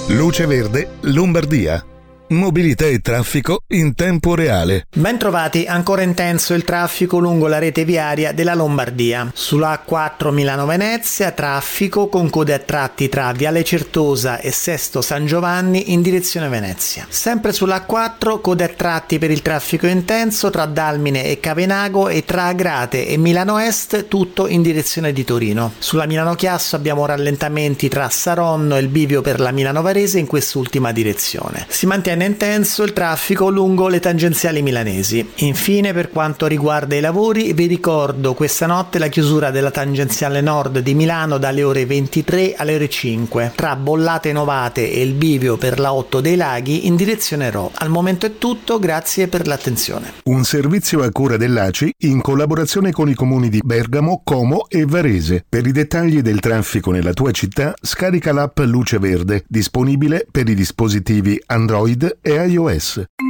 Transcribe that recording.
Luce Verde, Lombardia. Mobilità e traffico in tempo reale. Ben trovati, ancora intenso il traffico lungo la rete viaria della Lombardia. Sulla A4 Milano-Venezia, traffico con code a tratti tra Viale Certosa e Sesto San Giovanni in direzione Venezia. Sempre sulla A4, code a tratti per il traffico intenso tra Dalmine e Cavenago e tra Agrate e Milano Est, tutto in direzione di Torino. Sulla Milano-Chiasso abbiamo rallentamenti tra Saronno e il bivio per la Milano Varese in quest'ultima direzione. Si mantiene intenso il traffico lungo le tangenziali milanesi. Infine, per quanto riguarda i lavori, vi ricordo questa notte la chiusura della tangenziale nord di Milano dalle ore 23 alle ore 5 tra Bollate Novate e il bivio per la 8 dei Laghi in direzione Rho. Al momento è tutto, grazie per l'attenzione. Un servizio a cura dell'ACI in collaborazione con i comuni di Bergamo, Como e Varese. Per i dettagli del traffico nella tua città, scarica l'app Luce Verde, disponibile per i dispositivi Android e iOS.